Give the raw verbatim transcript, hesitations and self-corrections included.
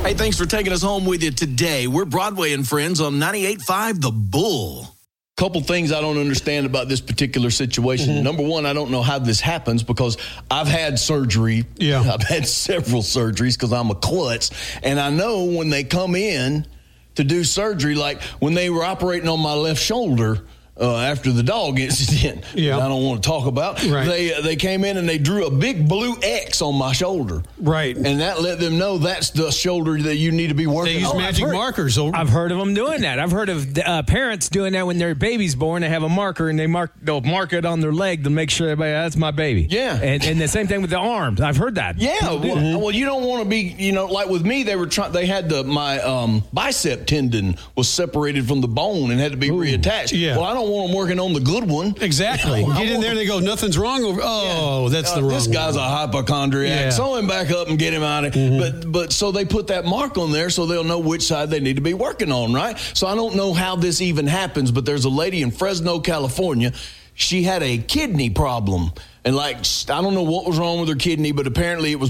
Hey, thanks for taking us home with you today. We're Broadway and Friends on ninety-eight point five The Bull. Couple things I don't understand about this particular situation. Mm-hmm. Number one, I don't know how this happens because I've had surgery. Yeah. I've had several surgeries because I'm a klutz. And I know when they come in to do surgery, like when they were operating on my left shoulder, Uh, after the dog incident, yeah. I don't want to talk about, right. they uh, they came in and they drew a big blue X on my shoulder. Right. And that let them know that's the shoulder that you need to be working on. They use Oh, magic I've heard, markers. Over. I've heard of them doing that. I've heard of uh, parents doing that when their baby's born. They have a marker and they mark they'll mark it on their leg to make sure everybody, that's my baby. Yeah. And, and the same thing with the arms. I've heard that. Yeah. Well, mm-hmm. well, you don't want to be, you know, like with me, they were trying, they had the, my um, bicep tendon was separated from the bone and had to be Ooh. reattached. Yeah. Well, I don't want them working on the good one. Exactly. You know, get in there and they go, nothing's wrong. Over. Oh, yeah. that's uh, the wrong This guy's one. a hypochondriac. Yeah. Sew him back up and get him out of it. Mm-hmm. But, but so they put that mark on there so they'll know which side they need to be working on, right? So I don't know how this even happens, but there's a lady in Fresno, California. She had a kidney problem. And like, I don't know what was wrong with her kidney, but apparently it was